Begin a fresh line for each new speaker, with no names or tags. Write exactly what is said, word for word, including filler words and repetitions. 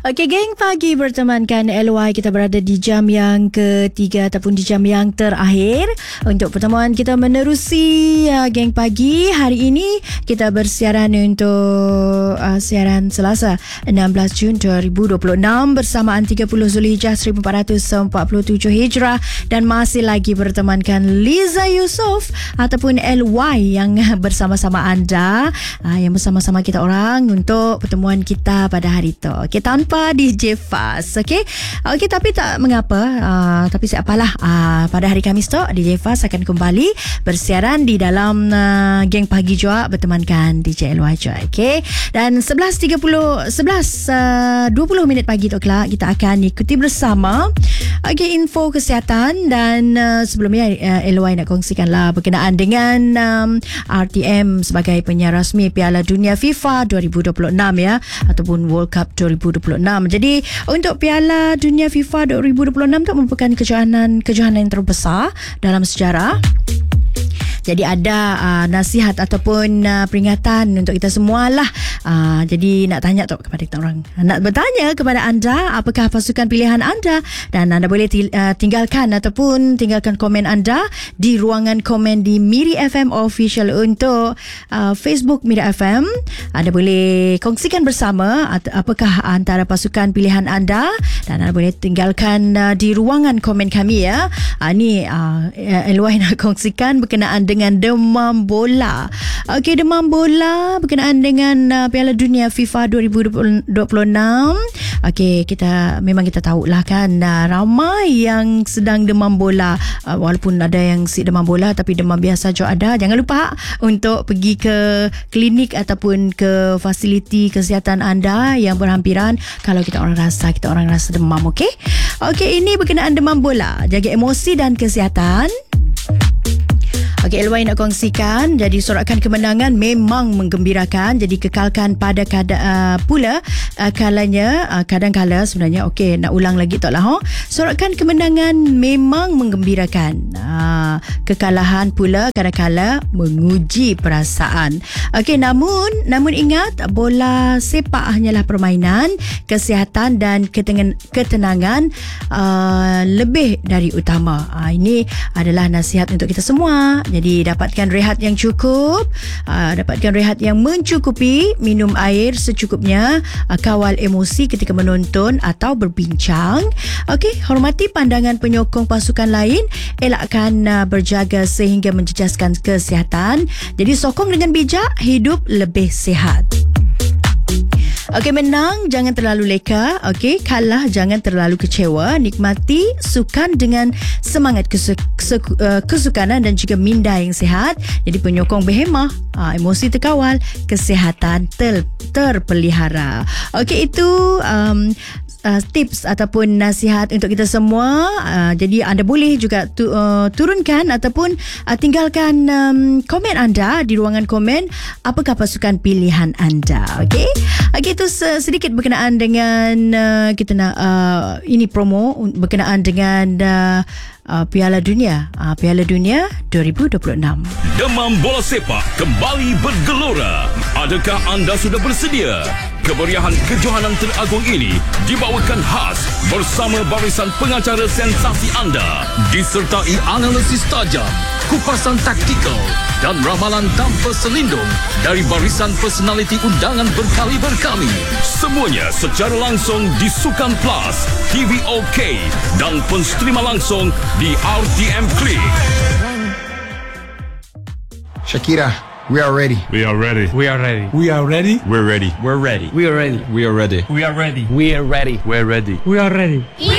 Okey, geng pagi bertemankan L Y. Kita berada di jam yang ketiga ataupun di jam yang terakhir untuk pertemuan kita menerusi uh, geng pagi. Hari ini kita bersiaran untuk uh, siaran Selasa enam belas Jun dua ribu dua puluh enam bersamaan tiga puluh Zulhijjah seribu empat ratus empat puluh tujuh Hijrah, dan masih lagi bertemankan Liza Yusof ataupun L Y yang bersama-sama anda, uh, yang bersama-sama kita orang untuk pertemuan kita pada hari itu. Okey, tanpa D J Faz. Okey. Okey, tapi tak mengapa. Uh, tapi siapalah, uh, pada hari Khamis tu D J Faz akan kembali bersiaran di dalam uh, geng pagi juga bertemankan D J L Y juga. Okey. Dan sebelas tiga puluh sebelas dua puluh minit pagi tu kelak kita akan ikuti bersama okey info kesihatan, dan uh, sebelumnya uh, L Y nak kongsikanlah berkenaan dengan um, R T M sebagai penyiar rasmi Piala Dunia FIFA dua ribu dua puluh enam ya, ataupun World Cup dua ribu dua puluh enam. Jadi untuk Piala Dunia FIFA dua ribu dua puluh enam tu merupakan kejohanan kejohanan yang terbesar dalam sejarah. Jadi ada uh, nasihat ataupun uh, peringatan untuk kita semualah. Uh, jadi nak tanya tu kepada kita orang. Nak bertanya kepada anda, apakah pasukan pilihan anda? Dan anda boleh t- uh, tinggalkan ataupun tinggalkan komen anda di ruangan komen di Miri F M Official untuk uh, Facebook Miri F M. Anda boleh kongsikan bersama at- apakah antara pasukan pilihan anda, dan anda boleh tinggalkan uh, di ruangan komen kami ya. Uh, ni uh, L Y nak kongsikan berkenaan dengan dengan demam bola. Okey, demam bola berkenaan dengan uh, Piala Dunia FIFA dua ribu dua puluh enam. Okey, kita memang kita tahulah kan, uh, ramai yang sedang demam bola. Uh, walaupun ada yang si demam bola, tapi demam biasa juga ada. Jangan lupa untuk pergi ke klinik ataupun ke fasiliti kesihatan anda yang berhampiran kalau kita orang rasa kita orang rasa demam. Okey. Okey, ini berkenaan demam bola. Jaga emosi dan kesihatan. Okey, L Y nak kongsikan. Jadi sorakan kemenangan memang menggembirakan. Jadi kekalkan pada kada, uh, pula uh, kalanya uh, kadang-kala sebenarnya okey nak ulang lagi tak lah. Huh? Sorakan kemenangan memang menggembirakan. Uh, kekalahan pula kadang-kala menguji perasaan. Okey, namun namun ingat, bola sepak hanyalah permainan. Kesihatan dan ketengan, ketenangan uh, lebih dari utama. Uh, ini adalah nasihat untuk kita semua. Jadi dapatkan rehat yang cukup, uh, dapatkan rehat yang mencukupi, minum air secukupnya, uh, kawal emosi ketika menonton atau berbincang. Okey, hormati pandangan penyokong pasukan lain, elakkan uh, berjaga sehingga menjejaskan kesihatan. Jadi sokong dengan bijak, hidup lebih sihat. Okey, menang jangan terlalu leka. Okey, kalah jangan terlalu kecewa. Nikmati sukan dengan semangat kesu- kesu- uh, kesukanan dan juga minda yang sihat. Jadi penyokong berhemah, uh, emosi terkawal, kesihatan ter- terpelihara. Okey, itu um, Uh, tips ataupun nasihat untuk kita semua. Uh, jadi anda boleh juga tu, uh, turunkan ataupun uh, tinggalkan um, komen anda di ruangan komen. Apakah pasukan pilihan anda? Okey. Okey, itu sedikit berkenaan dengan uh, kita nak uh, ini promo berkenaan dengan uh, Uh, Piala Dunia uh, Piala Dunia dua ribu dua puluh enam.
Demam bola sepak kembali bergelora. Adakah anda sudah bersedia? Kemeriahan kejohanan teragung ini dibawakan khas bersama barisan pengacara sensasi anda, disertai analisis tajam, kupasan taktikal dan ramalan tanpa selindung dari barisan personaliti undangan berkali-berkali. Semuanya secara langsung di Sukan Plus, T V OK dan penstrima langsung di R T M Click.
Shakira, we are ready.
We are ready.
We are ready.
We are ready.
We're ready.
We're ready.
We are ready.
We are ready.
We are ready.
We are ready.
We're ready.
We're ready.
We are ready.